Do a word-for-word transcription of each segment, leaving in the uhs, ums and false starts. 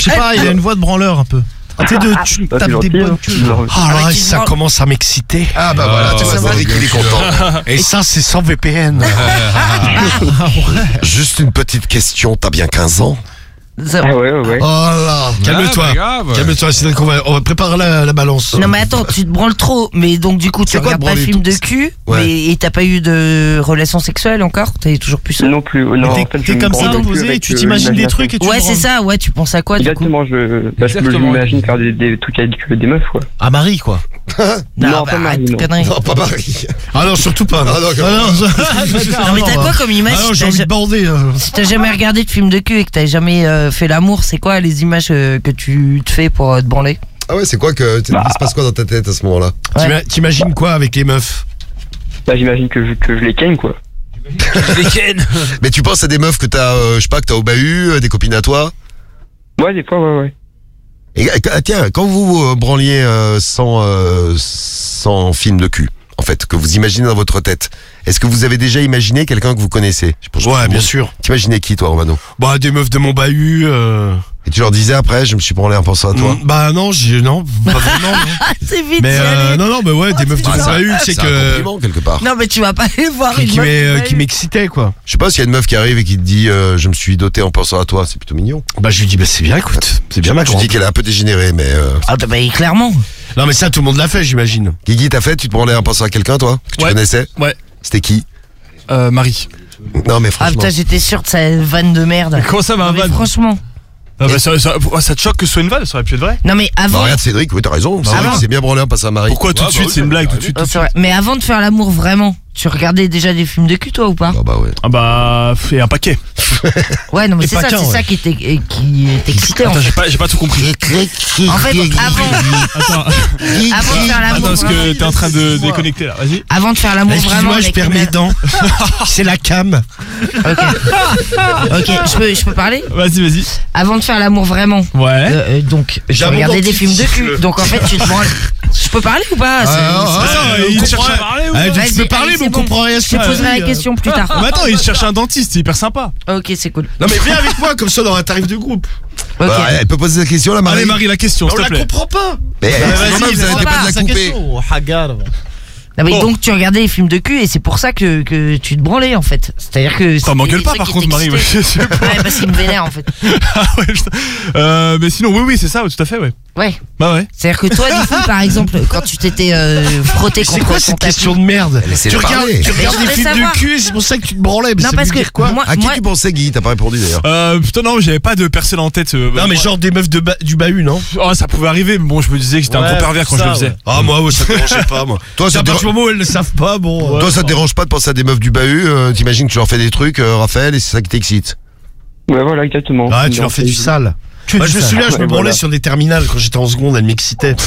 sais pas, il a une voix de branleur un peu. Ah, t'es de, tu Bah, tapes c'est des gentil, bonnes hein. queues. Ah là, ça commence à m'exciter. Ah bah voilà, tu vois, Cédric, il est content. Et ça, c'est sans V P N. Juste une petite question, t'as bien quinze ans? Ah ouais, ouais, ouais. Oh là, calme-toi. Ah, bah, Calme-toi, Cédric, on va, on va préparer la, la balance. Non mais attends, tu te branles trop. Mais donc du coup, tu C'est quoi regardes te pas le branler film tout de cul, Ouais. mais et t'as pas eu de relation sexuelle encore? T'es toujours plus seul? Non plus. Non, T'es en fait, je t'es me comme ça, branle plus posé, avec, tu euh, t'imagines des l'imagination. trucs et tu Ouais, te c'est branles. ça. Ouais, tu penses à quoi du coup? Exactement, je, parce que je Exactement. m'imagine faire des, des trucs avec euh, des meufs, quoi. À Marie, quoi. Non, bah, pas arrête Marie, tes non. conneries. non, pas Marie. Ah non, surtout pas. Ah non, Ah non, Non mais t'as quoi comme image? Ah non, si j'ai t'as envie ja- de bander. euh. Si t'as jamais regardé de film de cul et que t'as jamais euh, fait l'amour, c'est quoi les images euh, que tu te fais pour euh, te branler? Ah ouais, c'est quoi que. Il se passe quoi dans ta tête à ce moment-là? Ouais. T'ima- T'imagines quoi avec les meufs? Bah, j'imagine que je, que je les ken, quoi. les ken. Mais tu penses à des meufs que t'as, euh, je sais pas, que t'as au bahut, euh, des copines à toi? Ouais, des fois, ouais, ouais. Et ah, tiens, quand vous vous euh, branliez euh, sans, euh, sans film de cul, en fait, que vous imaginez dans votre tête, est-ce que vous avez déjà imaginé quelqu'un que vous connaissez? Je pense que Ouais, tout le bien monde- sûr. T'imaginais qui, toi, Romano? Bah, des meufs de mon bahut. Euh... Et tu leur disais après, je me suis branlé en pensant à toi? Mm, Bah non, j'ai non, pas vraiment. non. C'est vite. Mais d'y euh, aller. non, non, bah ouais, des meufs de Ah, mon ça- bahut, tu sais c'est un que compliment, quelque part. Non mais tu vas pas aller voir qui, une qui meuf m'est- euh, de qui bahut. m'excitait quoi. Je sais pas s'il y a une meuf qui arrive et qui te dit euh, je me suis doté en pensant à toi, c'est plutôt mignon. Bah je lui dis bah c'est bien, écoute, c'est bien ma Je grande. dis qu'elle est un peu dégénérée, mais euh... Ah bah clairement. Non mais ça tout le monde l'a fait, j'imagine. Guigui, t'as fait? Tu te branlais en pensant à quelqu'un, toi, que tu Ouais. connaissais? Ouais. C'était qui? Euh, Marie. Non mais Ah franchement. putain, j'étais sûre de sa vanne de merde. Comment ça, ma Non, mais vanne? franchement. Ah bah, ça, ça, ça te choque que ce soit une vanne, ça aurait pu être vrai. Non mais Bah avant. regarde Cédric, oui t'as raison. C'est Ah vrai bon qu'il s'est bien branlé en passant à Marie. Pourquoi tout de Ouais, suite? bah C'est oui, une blague bah tout de suite. Oh, c'est vrai. Mais avant de faire l'amour vraiment, tu regardais déjà des films de cul toi ou pas? Ah bah ouais. Ah bah, et un paquet. Ouais, non mais Et c'est pas ça, qu'un, c'est ouais. ça qui était qui t'excitait en Attends, fait. j'ai pas, j'ai pas tout compris. En fait, avant, Attends, avant de faire attends, l'amour parce que vraiment, t'es en train de déconnecter là, vas-y. avant de faire l'amour vraiment Excuse-moi, je avec perds une mes meuf- dents. C'est la cam. Ok. Ok, je peux je peux parler? Vas-y, vas-y. Avant de faire l'amour vraiment. Ouais. Euh, euh, donc, je J'ai un regardais bon des films de cul. Donc en fait, tu te branles. Je peux parler ou pas? C'est- Ah, Attends, ah, il on cherche comprend- à parler ou Ah, pas tu Vas-y, peux parler, allez, mais c'est on bon. comprend rien. Je te poserai la question plus tard. Mais attends, il cherche un dentiste, c'est hyper sympa. Ok, c'est cool. Non mais viens avec moi, comme ça on aura un tarif de groupe. Ok. Bah, elle peut poser la question là, Marie. Allez, Marie, la question, On s'il te la plaît. comprend pas. Mais Bah, c'est vas-y, normal, vous mais arrêtez pas, pas de la sa couper. question. Hagar. Non, mais Bon. donc tu regardais les films de cul et c'est pour ça que, que tu te branlais en fait. C'est-à-dire que. T'en c'était m'engueules des pas trucs par qui contre, Marie. Ouais, t'excitaient. je sais pas. Ouais, parce qu'il me vénère en fait. Ah ouais, putain. Euh, mais sinon, oui, oui, c'est ça, ouais, tout à fait, ouais. Ouais. Bah ouais. C'est-à-dire que toi, du coup, par exemple, quand tu t'étais euh, frotté C'est contre quoi ton cette tapis. question de merde? Laissez-le Tu regardes, parler. tu regardes je des voudrais films savoir. de cul et c'est pour ça que tu te branlais. Mais Non, ça parce veut que dire quoi? moi, À qui moi- tu pensais, Guy? T'as pas répondu d'ailleurs. Euh, putain, non, j'avais pas de personne en tête. euh, Non mais moi- genre des meufs de ba- du bahut, non? Oh, ça pouvait arriver, mais bon, je me disais que j'étais un Ouais, gros pervers quand ça, je le faisais. ouais. Ah moi ouais, ça te dérangeait pas moi. Toi, ça À te partir du dérange- moment où elles le savent pas, bon. Toi, ça te dérange pas de penser à des meufs du bahut? euh, T'imagines que tu leur fais des trucs, euh, Raphaël, et c'est ça qui t'excite? Ouais, voilà, exactement. Ouais, tu leur fais du sale. Moi, je me souviens, je me Ouais, branlais voilà. sur des terminales quand j'étais en seconde, elles m'excitaient.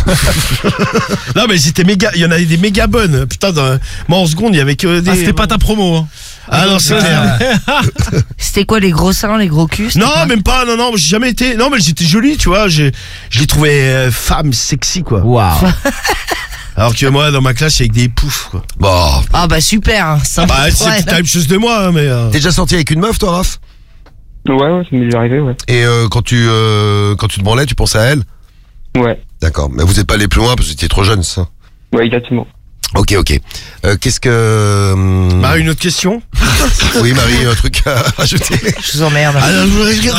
Non, mais c'était méga, il y en avait des méga bonnes. Putain, dans- moi en seconde, il y avait que des. Ah, c'était pas ta promo, hein. Ah non, c'est clair. C'était quoi les gros seins, les gros culs? c'était Non, quoi même pas, non, non, j'ai jamais été. Non, mais elles étaient jolies, tu vois. j'ai- Je les trouvais euh, femmes sexy, quoi. Waouh. Alors que moi, dans ma classe, il y avait que des poufs, quoi. Bon. Ah bah super. hein, ça Bah, me- c'est ouais. la même chose de moi, hein, mais. euh, T'es déjà sorti avec une meuf, toi, Raph? Ouais, ouais, ça m'est déjà arrivé, ouais. Et euh, quand tu euh, quand tu te branlais, tu pensais à elle? Ouais, D'accord. Mais vous êtes pas allé plus loin parce que vous étiez trop jeune, ça. ouais, exactement. Ok, ok. Euh, Qu'est-ce que... hum, Bah, une autre question? Oui, Marie, un truc à rajouter. Je vous emmerde. Ah, non,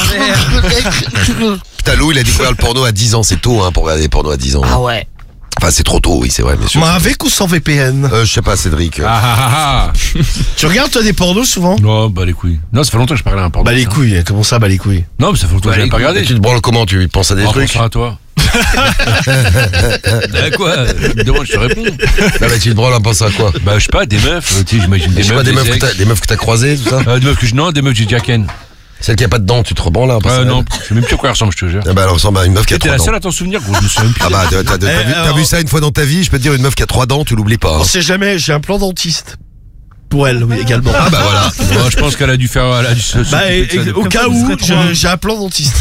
Putain, Lou, il a découvert le porno à dix ans. C'est tôt, hein, pour regarder les pornos à dix ans. Ah ouais. Enfin, c'est trop tôt, oui, c'est vrai, bien sûr. Mais avec ou sans V P N? Euh, je sais pas, Cédric. Ah ah ah ah. Tu regardes, toi, des pornos souvent? Non, bah les couilles. Non, ça fait longtemps que je parlais à un porno. Bah, les couilles, comment ça, bah, les couilles? Non, mais ça fait longtemps que je Et l'ai pas regardé. tu te branles comment? Tu penses à des En trucs? pensant à toi. Bah quoi? Demande, je te réponds. Non, mais tu te branles en pensant à quoi? Bah je sais pas, des meufs, euh, tu sais, j'imagine des Je sais pas, meufs. des meufs que ex. t'as- des meufs que t'as croisées, tout ça? Euh, des meufs que je. Non, des meufs que j'ai déjà ken. Celle qui a pas de dents, tu te rebranles là en pensant à Euh, elle? non, je sais même plus à quoi elle ressemble, je te jure. Ah bah, elle ressemble à une meuf qui a T'es trois la dents. seule à t'en souvenir, gros, je me souviens même plus. Ah bah, t'as t'as- t'as Eh, vu, t'as alors- vu ça une fois dans ta vie? Je peux te dire, une meuf qui a trois dents, tu l'oublies pas. hein. On sait jamais, j'ai un plan dentiste. pour elle, oui, également. Ah bah voilà. Moi, je pense qu'elle a dû faire. Elle a dû se- Bah, s'occuper de ça et- depuis- au cas ça, où, ce serait trop je- bien. j'ai un plan dentiste.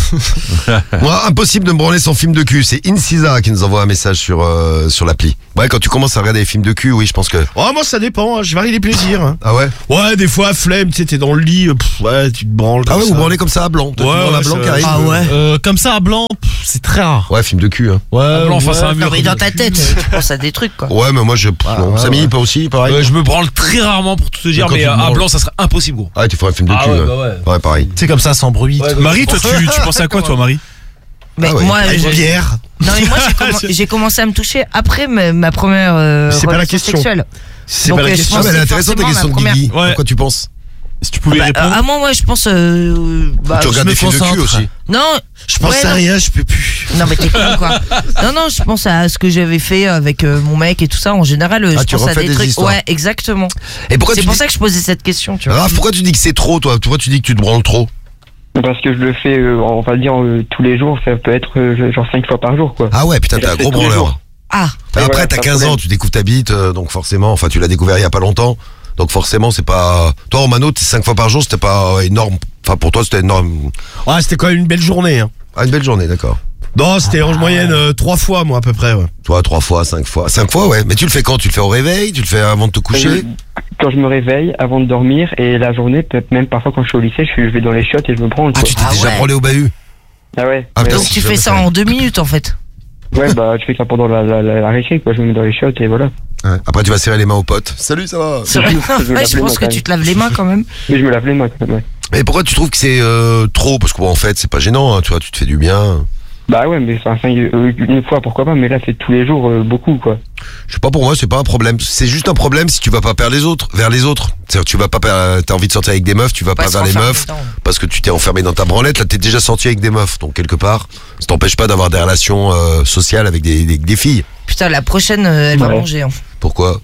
Moi, impossible de me branler sans film de cul. C'est Incisa qui nous envoie un message sur euh, sur l'appli. Ouais, quand tu commences à regarder des films de cul, oui, je pense que. Oh, moi, ça dépend, hein, je varie les plaisirs. hein. Ah ouais. Ouais, des fois, flemme, tu sais, t'es dans le lit, euh, pff, ouais, tu te branles. Ah comme ouais, vous ça. branlez comme ça à blanc. Toi, Ouais, tu branles à ouais, blanc, ça- Karim. Ah ouais. Euh, comme ça à blanc, pff, c'est très rare. Ouais, film de cul. Hein. Ouais, À blanc face à un Non, mur. mais dans ta tête, tu penses à des trucs, quoi. Ouais, mais moi je. pff, non. ouais, Samy, ouais. pas aussi, pareil. Euh, je me branle très rarement pour tout te dire, quand mais tu te euh, à branles. blanc, ça serait impossible, gros. Ah, tu ferais un film de Ah cul. ouais, ouais. bah ouais. Ouais, pareil. C'est comme ça, sans bruit. Ouais, Marie, toi, tu, tu pensais à quoi, toi, Marie? Mais Ah ouais. moi, Avec je- bière. non, mais moi, j'ai commen- j'ai commencé à me toucher après ma, ma première euh, C'est pas la relation question. sexuelle. C'est Donc, pas la euh, je question. Ah, pense mais elle est que intéressante ta forcément, question la de première- Guigui. Ouais. À quoi tu penses? Si tu pouvais Bah, répondre. à moi, moi, je pense. euh, bah, Tu je regardes me des films de cul concentre. aussi. Non, Je pense ouais, à non. rien, je peux plus. Non, mais t'es con, quoi. Non, non, je pense à ce que j'avais fait avec euh, mon mec et tout ça. En général, euh, Ah, je tu pense à refais des, des trucs. histoires. Ouais, exactement. Et pourquoi C'est tu pour dis. ça que je posais cette question, tu vois. Raph, pourquoi tu dis que c'est trop, toi? Pourquoi tu dis que tu te branles trop? Parce que je le fais, euh, on va dire, euh, tous les jours, ça peut être euh, genre cinq fois par jour, quoi. Ah ouais, putain, Et t'es je un fais gros tous les branleur. jours. Ah, Et Et après, voilà, t'as pas de quinze ans, problème. tu découvres ta bite, euh, donc forcément, enfin, tu l'as découvert il y a pas longtemps. Donc forcément, c'est pas. Toi, Romano, t'es cinq fois par jour, c'était pas euh, énorme. Enfin, pour toi, c'était énorme. Ouais, c'était quand même une belle journée. Hein. Ah, une belle journée, d'accord. Non, c'était en moyenne euh, trois fois, moi, à peu près. Ouais. Toi, trois fois, cinq fois. Cinq fois, ouais. Mais tu le fais quand? Tu le fais au réveil? Tu le fais avant de te coucher? Euh, Quand je me réveille, avant de dormir, et la journée, peut-être même parfois quand je suis au lycée, je, suis- je vais dans les chiottes et je me branle. Ah, quoi. tu t'es Ah déjà ouais. branlé au bahut? Ah ouais. Ah, ouais, putain, donc si tu jamais fais ça fait. en deux minutes, en fait. ouais, bah, je fais ça pendant la, la, la, la récré, quoi. Je me mets dans les chiottes et voilà. Ouais. Après, tu vas serrer les mains aux potes. Salut, ça va? C'est vrai. Je me Ouais, lave je les pense mains, que quand tu même. te laves les mains quand même. Mais je me lave les mains, quand même, ouais. Mais pourquoi tu trouves que c'est euh, trop? Parce que bon, en fait, c'est pas gênant, hein, tu vois, tu te fais du bien. Bah ouais, mais enfin, euh, une fois, pourquoi pas, mais là, c'est tous les jours, euh, beaucoup, quoi. Je sais pas, pour moi, c'est pas un problème. C'est juste un problème si tu vas pas vers les autres, vers les autres. C'est-à-dire, tu vas pas, per- t'as envie de sortir avec des meufs, tu vas pas, Pas vers les s'enfermer meufs dedans. parce que tu t'es enfermé dans ta branlette. Là, t'es déjà sorti avec des meufs, donc quelque part, ça t'empêche pas d'avoir des relations euh, sociales avec des, des, des filles. Putain, la prochaine, euh, elle va Ouais. manger. Hein. Pourquoi?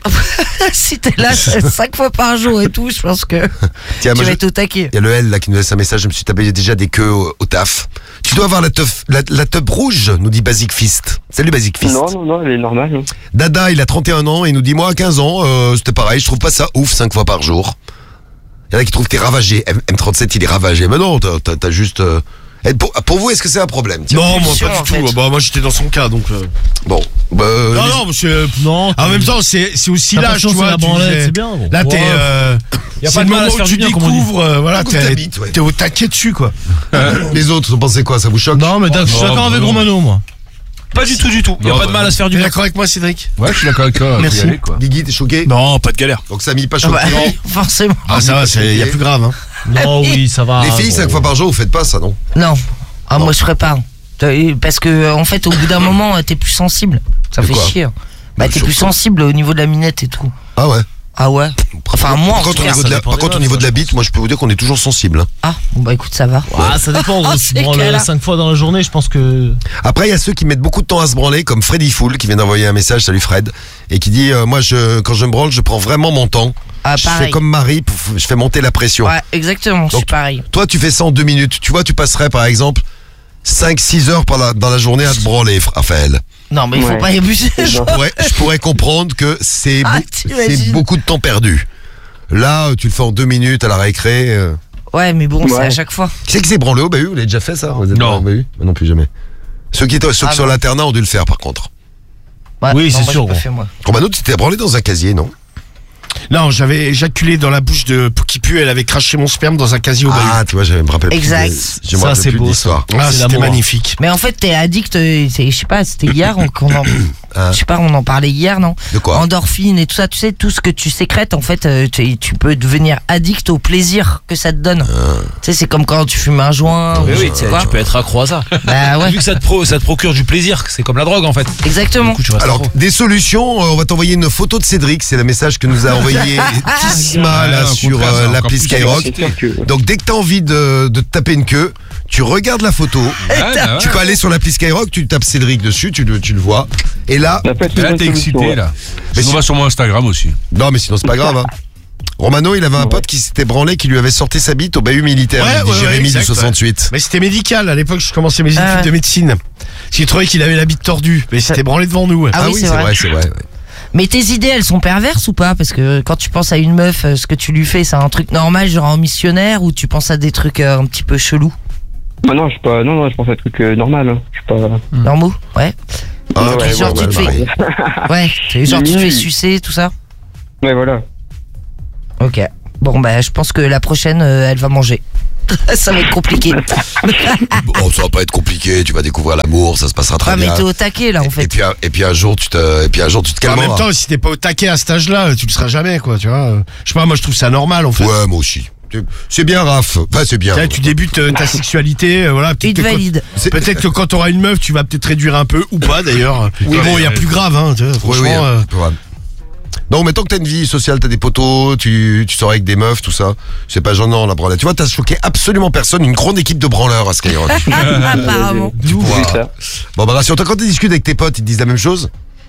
Si t'es là cinq fois par jour et tout, je pense que Tiens, tu moi, vas je- être au taquet. il y a le L là qui nous laisse un message. Je me suis tapé déjà des queues au, au taf. Tu dois avoir la teuf, la, la teub rouge, nous dit Basic Fist. Salut Basic Fist. Non, non, non, elle est normale. hein. Dada, il a trente et un ans et il nous dit moi à quinze ans, euh, c'était pareil, je trouve pas ça ouf cinq fois par jour. Il y en a qui trouvent que t'es ravagé. M- M37, il est ravagé. Mais non, t'as, t'as- t'as juste. euh, et Pour, pour vous, est-ce que c'est un problème? Tiens. Non, moi, pulsion, pas du en tout. fait. Bah, moi, j'étais dans son cas, donc. euh, Bon. Bah, euh, Non, les- non, monsieur. Non. En même temps, c'est c'est aussi T'as pas de l'âge, tu chance, c'est vois. la tu branlette, disais- c'est bien, bon. Là, t'es. Ouais. euh, Y a c'est pas le de mal à moment se où faire tu du bien, comme on dit. découvres, euh, voilà, Découvre ta t'es bite, ouais. t'es au taquet dessus, quoi. les autres, vous pensez quoi? Ça vous choque? Non, mais d'accord, je suis Oh, d'accord avec bah, Romano, moi. Pas du tout, du tout. Y a Non, pas de bah, mal à se faire Tu du es bien. d'accord avec moi, Cédric? Ouais, je suis d'accord avec toi. Merci. faut y aller, quoi. Guigui, t'es choqué? Non, pas de galère. Donc Samy, pas Ah choqué. bah, Non. forcément. Ah, ça va, il y a plus grave, hein. Non, oui, ça va. Les filles, cinq fois par jour, vous faites pas ça, non? Non. Ah, Non. moi, je ferais pas. T'as- Parce que, en fait, au bout d'un moment, t'es plus sensible. Ça De fait quoi? chier. Bah, Bah, t'es sur- plus sensible au niveau de la minette et tout. Ah ouais. Ah ouais. Enfin, moi, en Par contre, tout au cas. niveau de la, ça dépend par des contre, au meufs, niveau de la ça. bite, moi, je peux vous dire qu'on est toujours sensible. hein. Ah, bon, bah écoute, ça va. Ah, ça dépend. Ah, Si c'est tu branles quel, là cinq fois dans la journée, je pense que. Après, il y a ceux qui mettent beaucoup de temps à se branler, comme Freddy Fool, qui vient d'envoyer un message, salut Fred, et qui dit, euh, moi, je, quand je me branle, je prends vraiment mon temps. Ah, Je fais pareil. comme Marie, pouf, je fais monter la pression. Ouais, exactement, je suis Donc, pareil. Toi, tu fais ça en deux minutes. Tu vois, tu passerais, par exemple, cinq six heures par la- dans la journée à te branler, Raphaël. Non, mais il faut Ouais. pas y abuser. Je pourrais, je pourrais comprendre que c'est Ah, beau- t'imagines. c'est beaucoup de temps perdu. Là, tu le fais en deux minutes à la récré. euh. Ouais, mais bon, c'est Ouais. à chaque fois. Qui c'est qui s'est branlé au bahut? Vous l'avez déjà fait ça? Vous êtes Non. dans le bahut? Moi non plus, jamais. Ceux qui étaient ceux Ah, qui sont à non. l'internat ont dû le faire, par contre. Ouais, Oui, non, c'est moi, sûr, j'ai pas gros. fait, moi. Romano, tu t'es branlé dans un casier, non? Non, j'avais éjaculé dans la bouche de qui pue, elle avait craché mon sperme dans un casier au bahut. Ah, tu vois, je me rappelle plus. Exact. de- Je me Ça, rappelle c'est plus de beau, l'histoire. Ah, c'est c'était l'amour. magnifique. Mais en fait, t'es addict, euh, c'est- je sais pas, c'était hier on- qu'on en. Ah. Je sais pas, on en parlait hier, non? De quoi? Endorphine et tout ça, tu sais, tout ce que tu sécrètes, en fait, euh, tu, tu peux devenir addict au plaisir que ça te donne. Ah. Tu sais, c'est comme quand tu fumes un joint ou Oui, je oui, sais tu quoi. tu peux être accro à ça. Bah ouais, Vu que ça te, pro- ça te procure du plaisir, c'est comme la drogue en fait. exactement. Du coup, tu restes Alors, accro. des solutions, euh, on va t'envoyer une photo de Cédric, c'est le message que nous a envoyé Tissima là, Ah, au sur contraire, euh, c'est l'appli encore plus Skyrock. C'est sûr que. Donc dès que t'as envie de, de te taper une queue, tu regardes la photo, Ouais, bah ouais. tu peux aller sur l'appli Skyrock, tu tapes Cédric dessus, tu le, tu le vois, et là, Ça peut être Mais une là, bonne t'es solution, excité, ouais. là. Mais Mais on si- va sur mon Instagram aussi. non mais sinon c'est pas grave. Hein. Romano, il avait un Ouais. pote qui s'était branlé, qui lui avait sorti sa bite au bahut militaire, Ouais, il dit ouais, ouais, Jérémy exact, du soixante-huit. Mais c'était médical, à l'époque je commençais mes études Ah ouais. de médecine. J'ai trouvé qu'il avait la bite tordue, mais c'était branlé devant nous. ouais. Ah oui, c'est c'est vrai. vrai, c'est vrai. ouais. Mais tes idées, elles sont perverses ou pas? Parce que quand tu penses à une meuf, euh, ce que tu lui fais, c'est un truc normal, genre en missionnaire, ou tu penses à des trucs euh, un petit peu chelous? Bah non, je suis pas. Non, non, je pense à un truc euh, normal. Hein. Je suis pas. Normaux? Ouais. Ah, ouais, genre, ouais, tu te ouais, fais. ouais. Ouais, c'est genre tu te Oui. fais sucer, tout ça? Ouais, voilà. Ok. Bon, bah, je pense que la prochaine, euh, elle va manger. Ça va être compliqué. Bon, ça va pas être compliqué, tu vas découvrir l'amour, ça se passera très Ah, mais bien. t'es au taquet, là, en Et fait. puis, un- et puis un jour, tu te, et puis un jour, tu te En calmeras. même temps, si t'es pas au taquet à cet âge-là, tu le seras jamais, quoi, tu vois. Je sais pas, moi je trouve ça normal en fait. Ouais, moi aussi. C'est bien, Raph. Enfin, c'est bien. Tu sais, tu débutes euh, ta sexualité, euh, voilà. Il Peut-être te que, quand- valide. C'est- peut-être que quand t'auras une meuf, tu vas peut-être réduire un peu, ou pas d'ailleurs. Oui, bon, il y a mais- plus grave, hein, tu vois, Oui, franchement. oui, euh, ouais. Non, mais tant que t'as une vie sociale, t'as des potos, tu, tu sors avec des meufs, tout ça. C'est pas gênant, la branlette. Tu vois, t'as choqué absolument personne. Une grande équipe de branleurs à Skyrock. Apparemment. Tu pourras- C'est ça. Bon, bah, rassure-toi, quand tu discutes avec tes potes, ils te disent la même chose?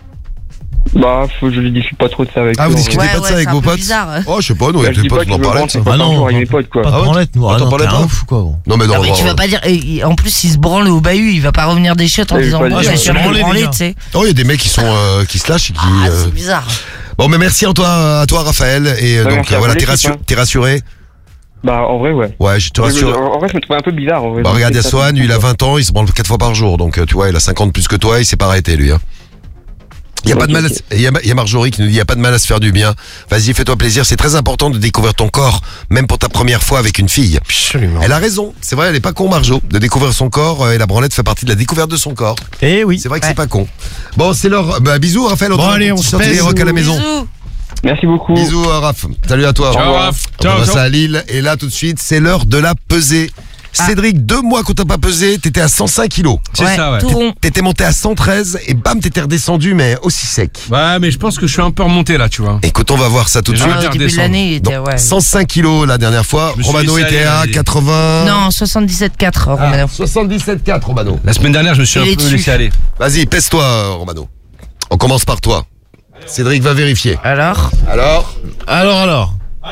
Bah, faut, je discute pas trop de ça avec Ah, eux, vous en discutez vrai. Ouais, pas de ouais, ça avec c'est un vos peu potes? bizarre. Oh, je sais pas, nous, Bah, avec je les dis pas potes, que on en je me parlait branle de ça. cinq fois Ah par non, jour avec non. mes potes, quoi. Pas de Ah ouais branlette, nous, Ah, ah t'en non, parlais t'es pas un ouf, quoi. gros. Non, mais non, Non, mais on tu va- vas pas dire. eh, En plus, il se branle au bahut, il va pas revenir des chiottes en Ouais, disant je vais bon, pas je dire, suis je vais branlé, branler, les tu sais. Oh, il y a des mecs qui sont, euh, qui se lâchent et qui, Ah, euh, c'est bizarre. Bon, mais merci à toi, à toi, Raphaël. Et euh, Ouais, donc, merci euh, à voilà, vous, t'es l'équipe, rassuré, hein. t'es rassuré? Bah, en vrai, ouais. Ouais, je te En rassure. en vrai, je me trouvais un peu bizarre, en vrai. Bah, Donc, regarde, il y a ça, Swan, ça, lui, il a ça. vingt ans, il se branle quatre fois par jour. Donc, euh, tu vois, il a cinquante plus que toi, il s'est pas arrêté, lui, hein. Il y a pas de mal à, Ok. il y a, il y a Marjorie qui nous dit, il y a pas de mal à se faire du bien. Vas-y, fais-toi plaisir. C'est très important de découvrir ton corps, même pour ta première fois avec une fille. Absolument. Elle a raison. C'est vrai, elle est pas con, Marjo, de découvrir son corps. euh, Et la branlette fait partie de la découverte de son corps. Eh oui. C'est vrai que Ouais. c'est pas con. Bon, c'est l'heure. Bah, bisous, Raphaël. Bon, te allez, retrouve on se sur pèse. Skyrock à la maison. Bisous. Merci beaucoup. Bisous, euh, Raph. Salut à toi. Ciao, Au revoir. Raph. On Ciao, va ciao. ça à Lille. Et là, tout de suite, c'est l'heure de la pesée. Cédric, deux mois qu'on t'a pas pesé, t'étais à cent cinq kilos. C'est ça, ouais. Tout rond. T'étais monté à cent treize et bam, t'étais redescendu, mais aussi sec. Ouais, mais je pense que je suis un peu remonté là, tu vois. Écoute, on va voir ça tout de Mais suite. j'aurais Ah, au bien début de redescendre. l'année, il était, Donc, ouais. cent cinq kilos la dernière fois. Je me suis Romano laissé était aller, à allez. quatre-vingts. Non, soixante-dix-sept virgule quatre, Ah, Romano. soixante-dix-sept virgule quatre, Romano. La semaine dernière, je me suis Il un est peu dessus. laissé aller. Vas-y, pèse-toi, euh, Romano. On commence par toi. Cédric va vérifier. Alors Alors Alors, alors.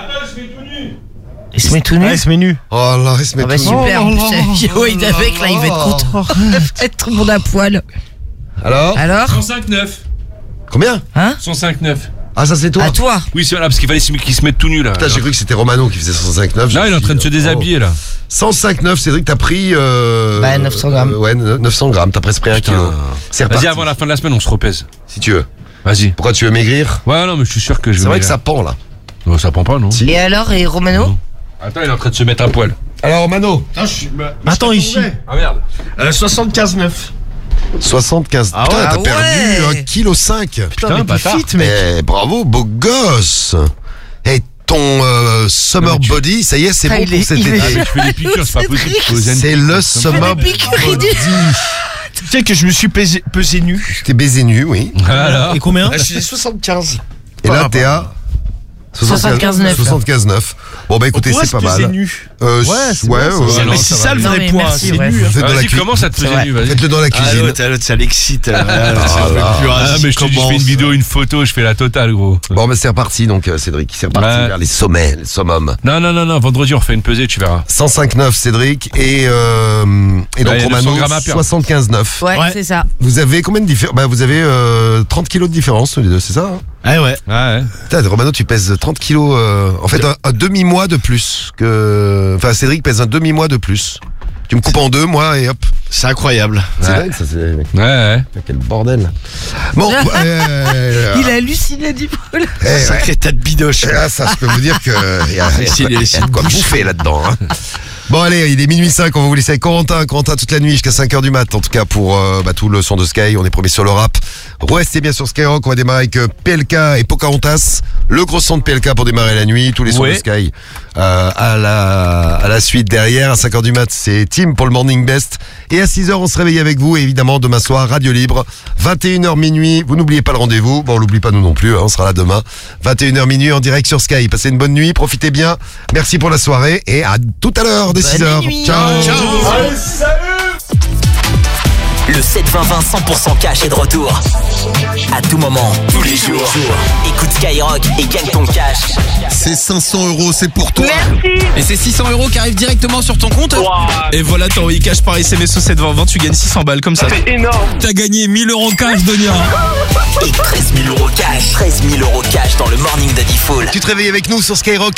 Il se met tout nu. Ouais, il se met nu. Oh là, il se met Ah bah tout nu. super, en plus, Yo, il est avec, là, il va être content. Être tout le monde à poil. Alors Alors cent cinq neuf. Combien Hein cent cinq neuf. Ah, ça c'est toi. À toi. Oui, c'est là, parce qu'il fallait qu'ils se mettent tout nus là. Putain, j'ai cru que c'était Romano qui faisait cent cinq neuf. Là, il est en train de se déshabiller là. cent cinq neuf, Cédric, t'as pris. Euh, Bah, neuf cents grammes. euh, ouais, neuf cents grammes, t'as presque pris un Putain. kilo. C'est reparti. Vas-y, avant la fin de la semaine, on se repèse. Si tu veux. Vas-y. Pourquoi tu veux maigrir? Ouais, non, mais je suis sûr que je vais. C'est vrai que ça maigrir. pend là. Non, ça prend pas, non. Si. Et alors, et Romano Non. Attends, il est en train de se mettre un poil. Alors, Romano, Attends, je suis. bah, Attends, je ici. tombais. Ah merde. Euh, soixante-quinze neuf. soixante-quinze. Ah Putain, ouais, t'as ah perdu ouais. un kilo cinq. Putain, mais bâtard. t'es fit, mec. Eh, bravo, beau gosse. Et ton euh, summer Non, mais tu- body, ça y est, c'est Ah, bon il pour est- cet il est- Ah, été. mais je fais des piqûres, c'est pas possible. je suis aux C'est Zenith. le summer des piqûres, il body. Tu sais que je me suis pesé, pesé nu. T'es baisé nu, oui. Alors. Et combien? Là, je suis soixante-quinze. Et là, t'es à soixante-quinze neuf. soixante-quinze neuf. Bon, bah écoutez, c'est pas mal. nu. Euh, Ouais, c'est ouais, bon, ouais, ça. ouais. non, Mais ça c'est va. ça le Non, vrai mais poids. merci, C'est ouais. nu. hein. Faites de la Vas-y, cuisine. commence à te C'est peser vrai. nu, vas-y. Faites-le dans la Ah, cuisine. l'autre, l'autre, ça l'excite. là. Ah, là. Ah, mais je te dis, je fais une vidéo, une photo, je fais la totale, gros. Bon, bah c'est reparti donc, euh, Cédric. C'est reparti Ouais. vers les sommets, les summums. Non, non, non, non, vendredi, on refait une pesée, tu verras. cent cinq neuf, Cédric. Et, euh, et donc, Ouais, il y a neuf Romano, cents grammes à perdre. soixante-quinze neuf. Ouais, Ouais. c'est ça. Vous avez combien de différence? Bah, vous avez euh, trente kilos de différence, tous les deux, c'est ça hein? Ah ouais. Ouais, ouais. Putain, Romano, tu pèses trente kilos. euh, en fait, un, un demi-mois de plus que. Enfin, Cédric pèse un demi-mois de plus. Tu me coupes en deux, moi, et hop. C'est incroyable. C'est Ouais. dingue, ça, c'est. Ouais, ouais. Quel bordel. Bon, euh, Il a halluciné du poil. eh, ouais. Sacré tas de bidoche. Ah, ça, je peux vous dire que il y a, il y a C'est- quoi- il y a de quoi bouffer là-dedans. Hein. Bon allez, il est minuit cinq, on va vous laisser avec Corentin, Corentin toute la nuit jusqu'à cinq heures du mat, en tout cas pour euh, bah, tout le son de Sky, on est promis sur le rap. Restez bien sur Skyrock, on va démarrer avec euh, P L K et Pocahontas, le gros son de P L K pour démarrer la nuit, tous les sons Ouais. de Sky euh, à, la, à la suite derrière, à cinq heures du mat, c'est Tim pour le Morning Best, et à six heures on se réveille avec vous, et évidemment demain soir, Radio Libre, vingt et une heures minuit, vous n'oubliez pas le rendez-vous, bon on l'oublie pas nous non plus, hein, on sera là demain, vingt et une heures minuit en direct sur Sky, passez une bonne nuit, profitez bien, merci pour la soirée, et à tout à l'heure dès six heures. nuit. Ciao. Le sept vingt vingt cent pour cent cash est de retour. À tout moment, tous les les jours. Écoute Skyrock et gagne ton cash. C'est cinq cents euros, c'est pour toi. Merci. Et c'est six cents euros qui arrivent directement sur ton compte. Wow. Et voilà, t'as envoyé cash par S M S au sept vingt vingt, tu gagnes six cents balles comme ça. C'est énorme. T'as gagné mille euros cash, Donia. Et treize mille euros cash. treize mille euros cash dans le morning d'Adifool. Tu te réveilles avec nous sur Skyrock.